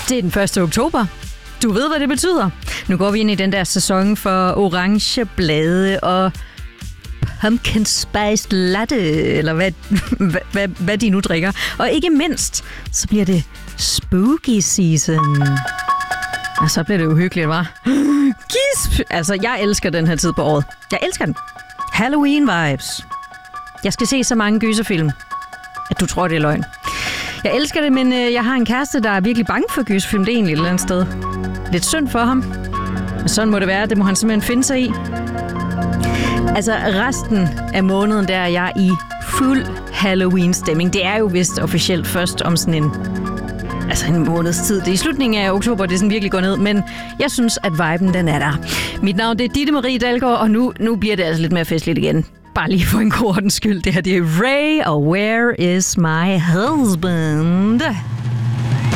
Det er den 1. oktober. Du ved, hvad det betyder. Nu går vi ind i den der sæson for orange blade og pumpkin spice latte, eller hvad de nu drikker. Og ikke mindst, så bliver det spooky season. Og så bliver det uhyggeligt, hva'? Gisp! Altså, jeg elsker den her tid på året. Jeg elsker den. Halloween-vibes. Jeg skal se så mange gyserfilm, at du tror, det er løgn. Jeg elsker det, men jeg har en kæreste, der er virkelig bange for gyserfilm. Det er egentlig et eller andet sted. Lidt synd for ham. Men sådan må det være. Det må han simpelthen finde sig i. Altså, resten af måneden, der er jeg i fuld Halloween-stemning. Det er jo vist officielt først om sådan en måneds tid. Det er i slutningen af oktober, det sådan virkelig går ned, men jeg synes, at viben, den er der. Mit navn, det er Ditte Marie Dalgaard, og nu bliver det altså lidt mere festligt igen. Bare lige for en god ordens skyld. Det her, det er Ray, og Where is my husband?